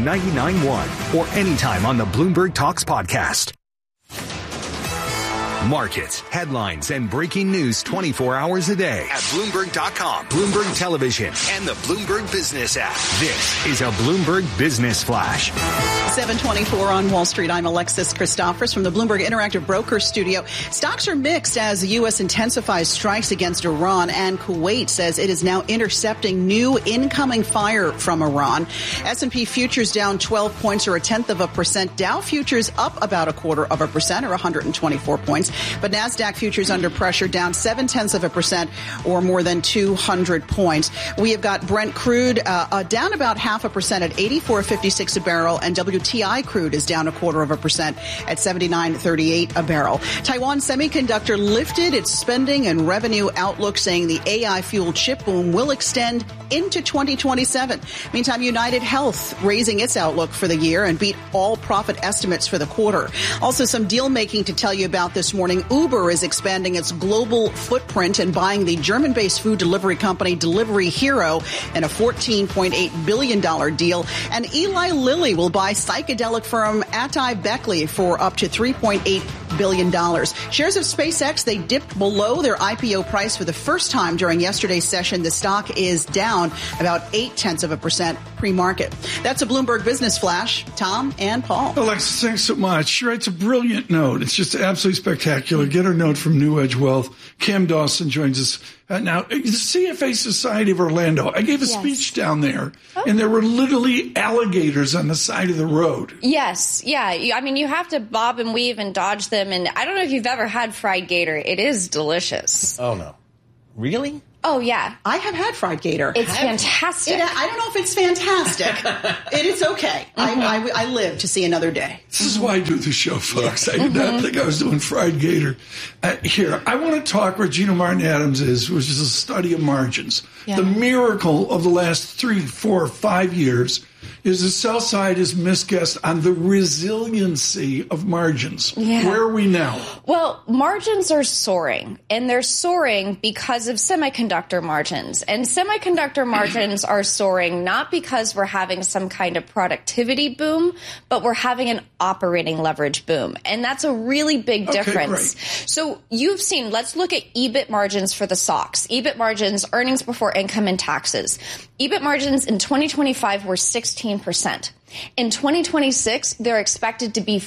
99.1 or anytime on the Bloomberg Talks podcast. Markets, headlines, and breaking news 24 hours a day at Bloomberg.com, Bloomberg Television, and the Bloomberg Business app. This is a Bloomberg Business Flash. 7:24 on Wall Street. I'm Alexis Christophers from the Bloomberg Interactive Broker Studio. Stocks are mixed as the U.S. intensifies strikes against Iran, and Kuwait says it is now intercepting new incoming fire from Iran. S&P futures down 12 points or 0.1%. Dow futures up about 0.25% or 124 points. But NASDAQ futures under pressure, down 0.7% or more than 200 points. We have got Brent crude down about 0.5% at 84.56 a barrel, and WTI crude is down 0.25% at 79.38 a barrel. Taiwan Semiconductor lifted its spending and revenue outlook, saying the AI-fueled chip boom will extend into 2027. Meantime, United Health raising its outlook for the year and beat all profit estimates for the quarter. Also, some deal making to tell you about this morning. Uber is expanding its global footprint and buying the German-based food delivery company Delivery Hero in a $14.8 billion deal. And Eli Lilly will buy psychedelic firm Atai-Beckley for up to $3.8 billion. Shares of SpaceX, they dipped below their IPO price for the first time during yesterday's session. The stock is down about 0.8% pre-market. That's a Bloomberg Business Flash. Tom and Paul. Alexis, thanks so much. She writes a brilliant note. It's just absolutely spectacular. Get her note from New Edge Wealth. Cam Dawson joins us now. The CFA Society of Orlando. I gave a speech down there, and there were literally alligators on the side of the road. Yes. Yeah. I mean, you have to bob and weave and dodge them. And I don't know if you've ever had fried gator. It is delicious. Oh, no. Really? Oh, yeah. I have had fried gator. It's fantastic. I don't know if it's fantastic. It is okay. Mm-hmm. I live to see another day. This is why I do the show, folks. I did not think I was doing fried gator. Here, I want to talk where Gina Martin Adams is, which is a study of margins. Yeah. The miracle of the last 3, 4, 5 years is the sell side is misguessed on the resiliency of margins. Yeah. Where are we now? Well, margins are soaring, and they're soaring because of semiconductor margins. And semiconductor margins are soaring not because we're having some kind of productivity boom, but we're having an operating leverage boom. And that's a really big difference. Great. So you've seen, let's look at EBIT margins for the SOX. EBIT margins, earnings before income and taxes. EBIT margins in 2025 were 16%. In 2026, they're expected to be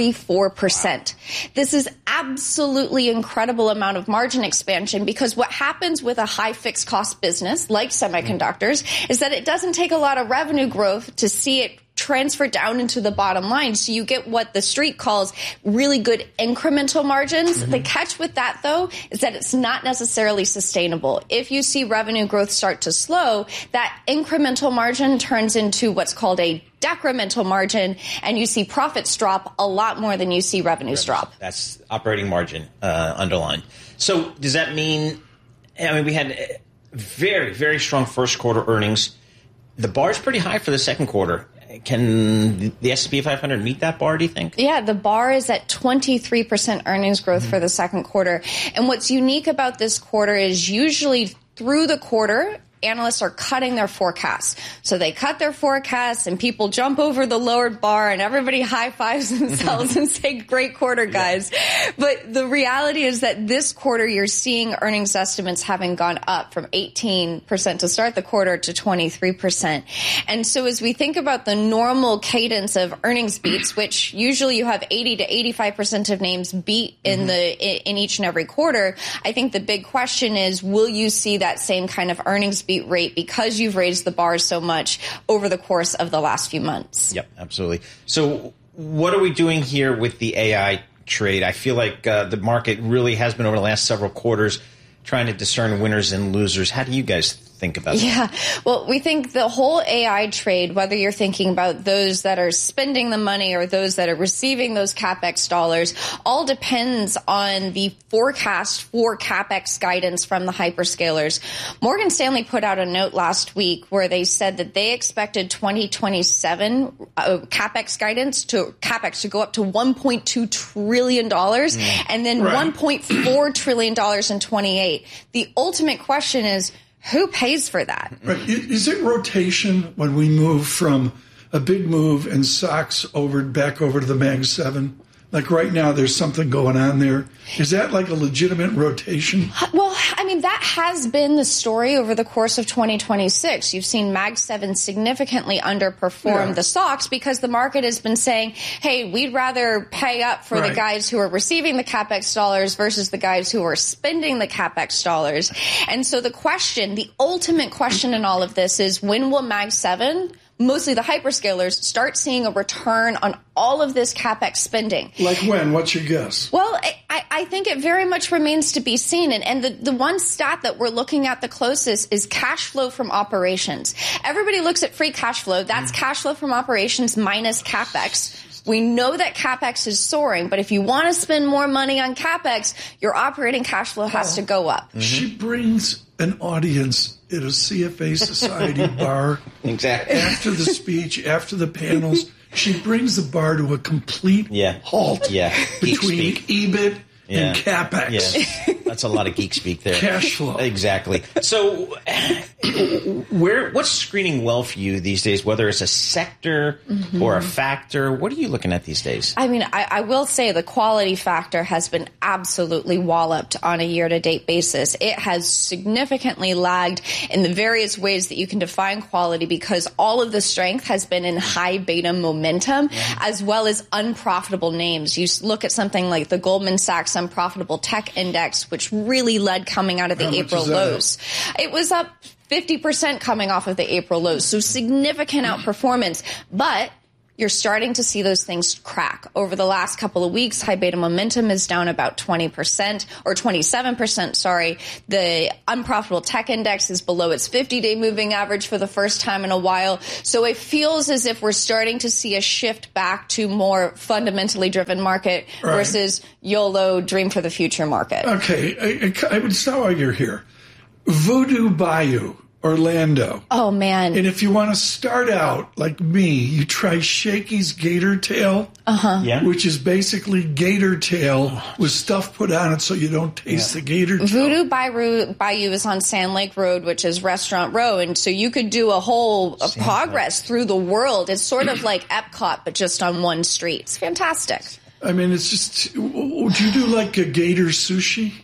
44%. This is absolutely incredible amount of margin expansion, because what happens with a high fixed cost business like semiconductors is that it doesn't take a lot of revenue growth to see it transfer down into the bottom line. So you get what the street calls really good incremental margins. Mm-hmm. The catch with that, though, is that it's not necessarily sustainable. If you see revenue growth start to slow, that incremental margin turns into what's called a decremental margin, and you see profits drop a lot more than you see revenues drop. That's operating margin underlined. So does that mean, I mean, we had very, very strong first quarter earnings. The bar is pretty high for the second quarter. Can the S&P 500 meet that bar, do you think? Yeah, the bar is at 23% earnings growth for the second quarter. And what's unique about this quarter is usually through the quarter, analysts are cutting their forecasts. So they cut their forecasts and people jump over the lowered bar and everybody high fives themselves and say, great quarter, guys. Yeah. But the reality is that this quarter, you're seeing earnings estimates having gone up from 18% to start the quarter to 23%. And so as we think about the normal cadence of earnings beats, which usually you have 80 to 85% of names beat in in each and every quarter, I think the big question is, will you see that same kind of earnings beat rate because you've raised the bar so much over the course of the last few months? Yep, absolutely. So what are we doing here with the AI trade? I feel like the market really has been over the last several quarters trying to discern winners and losers. How do you guys think about that? Yeah, well, we think the whole AI trade, whether you're thinking about those that are spending the money or those that are receiving those CapEx dollars, all depends on the forecast for CapEx guidance from the hyperscalers. Morgan Stanley put out a note last week where they said that they expected 2027 CapEx guidance to go up to $1.2 trillion and then $1.4 trillion in 28. The ultimate question is, who pays for that? Right. Is it rotation when we move from a big move in stocks back over to the Mag 7? Like right now, there's something going on there. Is that like a legitimate rotation? Well, I mean, that has been the story over the course of 2026. You've seen Mag 7 significantly underperform the stocks because the market has been saying, hey, we'd rather pay up for the guys who are receiving the CapEx dollars versus the guys who are spending the CapEx dollars. And so the ultimate question in all of this is, when will Mag 7, mostly the hyperscalers, start seeing a return on all of this CapEx spending? Like when? What's your guess? Well, I think it very much remains to be seen. And the one stat that we're looking at the closest is cash flow from operations. Everybody looks at free cash flow. That's cash flow from operations minus CapEx. We know that CapEx is soaring, but if you want to spend more money on CapEx, your operating cash flow has to go up. She brings an audience at a CFA Society bar. Exactly. After the speech, after the panels, she brings the bar to a complete halt between EBIT and CapEx. Yeah. That's a lot of geek speak there. Cash flow. Exactly. So what's screening well for you these days, whether it's a sector or a factor? What are you looking at these days? I mean, I will say the quality factor has been absolutely walloped on a year-to-date basis. It has significantly lagged in the various ways that you can define quality because all of the strength has been in high beta momentum as well as unprofitable names. You look at something like the Goldman Sachs Unprofitable Tech Index, which really led coming out of the April lows. It was up 50% coming off of the April lows, so significant outperformance. But you're starting to see those things crack. Over the last couple of weeks, high beta momentum is down about 20% or 27%, sorry. The unprofitable tech index is below its 50-day moving average for the first time in a while. So it feels as if we're starting to see a shift back to more fundamentally driven market versus YOLO dream for the future market. Okay, I would start while you're here. Voodoo Bayou, Orlando. Oh, man. And if you want to start out like me, you try Shakey's Gator Tail, which is basically gator tail with stuff put on it so you don't taste the gator tail. Voodoo Bayou is on Sand Lake Road, which is Restaurant Row, and so you could do a whole progress through the world. It's sort of like Epcot, but just on one street. It's fantastic. I mean, it's just, would you do like a gator sushi?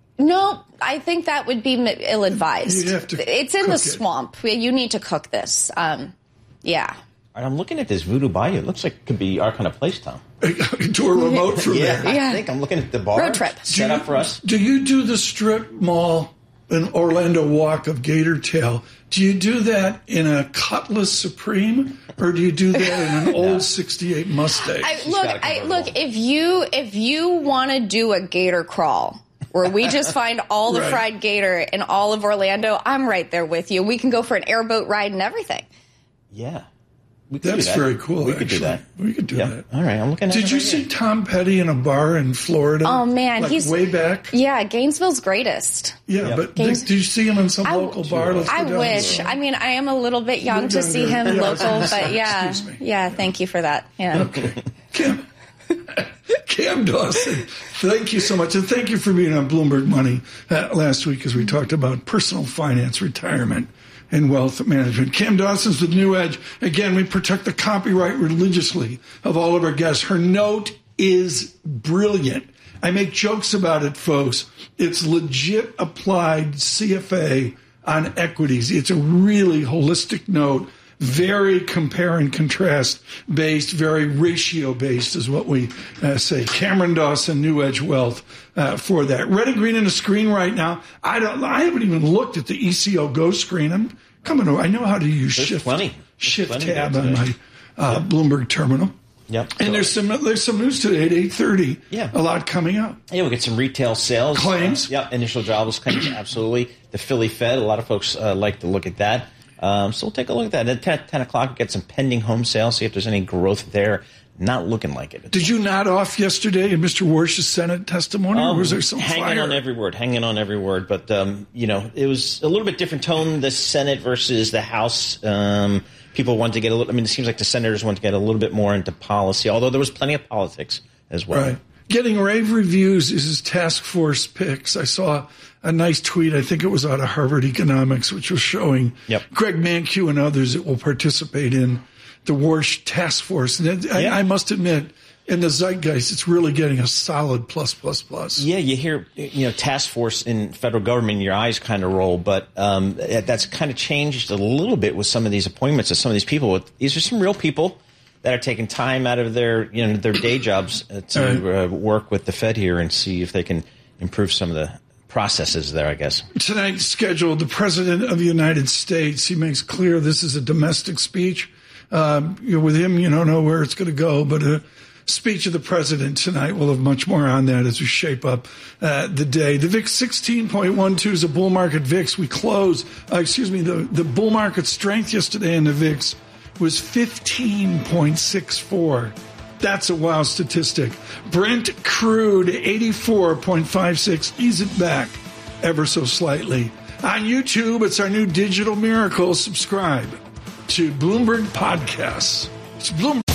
No, I think that would be ill-advised. You'd have to It's in the swamp. You need to cook this. Yeah. I'm looking at this Voodoo Bayou. It looks like it could be our kind of place, Tom. To a remote from there. I think I'm looking at the bar. Road trip. Set up for us. Do you do the strip mall and Orlando walk of Gator Tail? Do you do that in a Cutlass Supreme, or do you do that in an old '68 Mustang? Look. If you want to do a gator crawl, where we just find all the fried gator in all of Orlando, I'm right there with you. We can go for an airboat ride and everything. Yeah. That's very cool. We could do that. We could do that. All right, I'm looking at it. Did you see Tom Petty in a bar in Florida? Oh, man. He's way back? Yeah, Gainesville's greatest. Yeah, but did you see him in some local bar? I wish. I mean, I am a little bit young to see him local, but yeah. Yeah, thank you for that. Yeah. Okay. Cam Dawson, thank you so much. And thank you for being on Bloomberg Money last week as we talked about personal finance, retirement, and wealth management. Cam Dawson's with New Edge. Again, we protect the copyright religiously of all of our guests. Her note is brilliant. I make jokes about it, folks. It's legit applied CFA on equities. It's a really holistic note. Very compare and contrast based, very ratio based is what we say. Cameron Dawson, New Edge Wealth, for that. Red and green on the screen right now. I haven't even looked at the ECO Go screen. I'm coming over. I know how to use shift tab on my Bloomberg terminal. Yep. And there's some news today at 8:30. Yeah. A lot coming up. Yeah, we'll get some retail sales. Claims. Initial jobless claims, absolutely. The Philly Fed, a lot of folks like to look at that. So we'll take a look at that. At 10 o'clock, we'll get some pending home sales, see if there's any growth there. Not looking like it. Did you nod off yesterday in Mr. Warsh's Senate testimony, or was there some hanging fire? on every word. But, it was a little bit different tone, the Senate versus the House. People wanted to get it seems like the senators want to get a little bit more into policy, although there was plenty of politics as well. Right. Getting rave reviews is his task force picks. I saw a nice tweet, I think it was out of Harvard Economics, which was showing Greg Mankiw and others that will participate in the war task force. And I must admit, in the zeitgeist, it's really getting a solid plus. Yeah, you hear, task force in federal government, your eyes kind of roll, but that's kind of changed a little bit with some of these appointments of some of these people. These are some real people that are taking time out of their day jobs to work with the Fed here and see if they can improve some of the processes there, I guess. Tonight's scheduled, the President of the United States, he makes clear this is a domestic speech. With him, you don't know where it's going to go, but a speech of the President tonight. We'll have much more on that as we shape up the day. The VIX 16.12 is a bull market VIX. We close, the bull market strength yesterday in the VIX was 15.64. That's a wow statistic. Brent crude 84.56. Ease it back ever so slightly. On YouTube, it's our new digital miracle. Subscribe to Bloomberg Podcasts. It's Bloomberg.